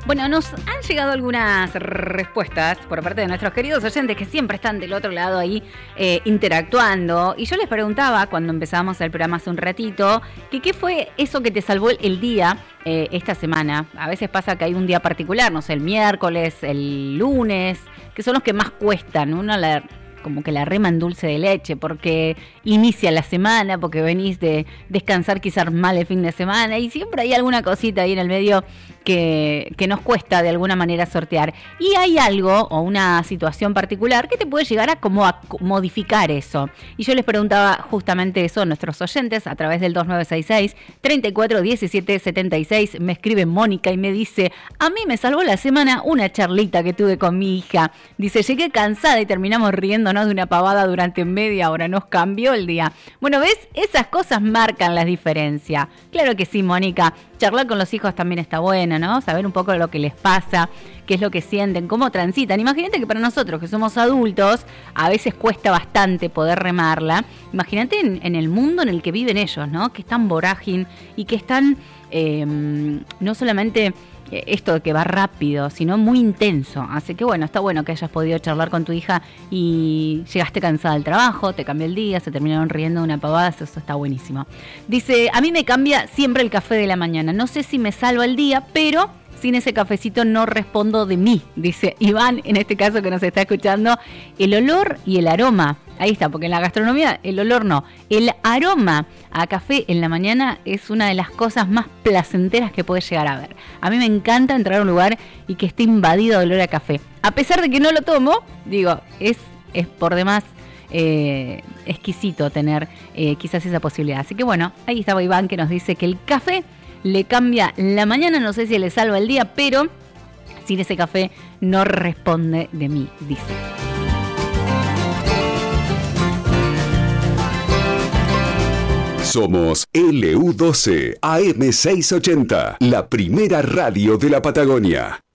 Bueno, nos han llegado algunas respuestas por parte de nuestros queridos oyentes que siempre están del otro lado ahí interactuando. Y yo les preguntaba cuando empezábamos el programa hace un ratito que qué fue eso que te salvó el día esta semana. A veces pasa que hay un día particular, no sé, el miércoles, el lunes, que son los que más cuestan. Uno como que la rema en dulce de leche, porque inicia la semana, porque venís de descansar quizás mal el fin de semana, y siempre hay alguna cosita ahí en el medio que nos cuesta de alguna manera sortear. Y hay algo o una situación particular que te puede llegar a como a modificar eso. Y yo les preguntaba justamente eso a nuestros oyentes a través del 2966-341776. Me escribe Mónica y me dice: a mí me salvó la semana una charlita que tuve con mi hija. Dice, llegué cansada y terminamos riéndonos de una pavada durante media hora. Nos cambió el día. Bueno, ¿ves? Esas cosas marcan la diferencia. Claro que sí, Mónica. Charlar con los hijos también está bueno, ¿no? Saber un poco de lo que les pasa, qué es lo que sienten, cómo transitan. Imagínate que para nosotros, que somos adultos, a veces cuesta bastante poder remarla. Imagínate en el mundo en el que viven ellos, ¿no? Que es tan vorágine y que es tan, no solamente esto de que va rápido, sino muy intenso. Así que bueno, está bueno que hayas podido charlar con tu hija y llegaste cansada del trabajo, te cambió el día, se terminaron riendo de una pavada, eso está buenísimo. Dice, a mí me cambia siempre el café de la mañana. No sé si me salva el día, pero sin ese cafecito no respondo de mí, dice Iván, en este caso que nos está escuchando. El olor y el aroma, ahí está, porque en la gastronomía el olor no, el aroma a café en la mañana es una de las cosas más placenteras que puedes llegar a ver. A mí me encanta entrar a un lugar y que esté invadido de olor a café. A pesar de que no lo tomo, digo, es por demás exquisito tener quizás esa posibilidad. Así que bueno, ahí estaba Iván que nos dice que el café le cambia la mañana, no sé si le salva el día, pero sin ese café no responde de mí, dice. Somos LU12 AM680, la primera radio de la Patagonia.